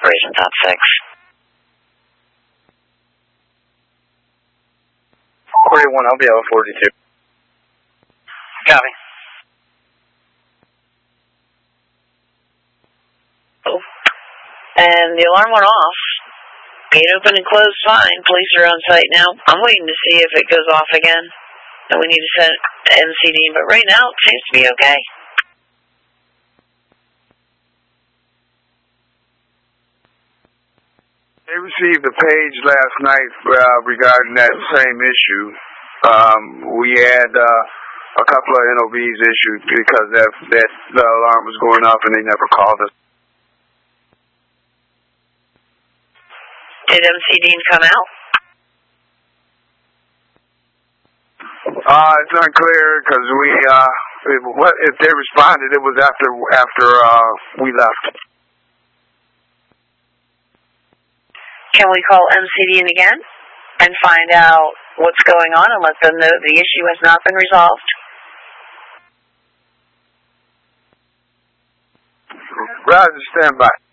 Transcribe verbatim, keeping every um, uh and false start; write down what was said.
operation top six. forty-one, I'll be out of forty-two. Copy. Oh. And the alarm went off. Gate open and closed fine. Police are on site now. I'm waiting to see if it goes off again. And we need to send M C D, but right now it seems to be okay. They received a page last night uh, regarding that same issue. Um, we had uh, a couple of N O Vs issued because that, that the alarm was going off and they never called us. Did M C D come out? Uh, it's unclear because we, uh, if, what, if they responded, it was after after uh, we left. Can we call M C D in again and find out what's going on and let them know the issue has not been resolved? Roger, stand by.